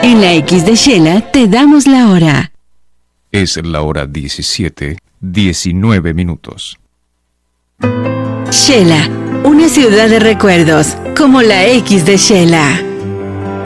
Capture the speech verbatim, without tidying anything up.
En la X de Shela te damos la hora. Es la hora diecisiete, diecinueve minutos. Shela, una ciudad de recuerdos, como la X de Shela.